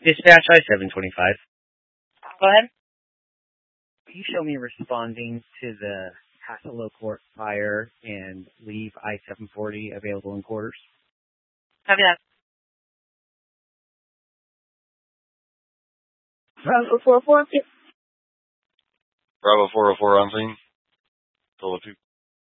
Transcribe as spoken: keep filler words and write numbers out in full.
Dispatch I seven twenty-five. Go ahead. Will you show me responding to the Hassalo Court fire and leave I seven forty available in quarters? Copy that. Bravo four oh four. Bravo four oh four on scene. Solo two.